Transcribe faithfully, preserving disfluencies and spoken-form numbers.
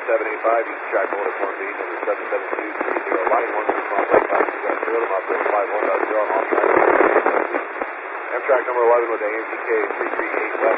seven eight five, East track order form B, number seven seven two three zero, line one for small break five two zero, them operator five one dot zero, off track. Amtrak number eleven with A M T K three three eight left.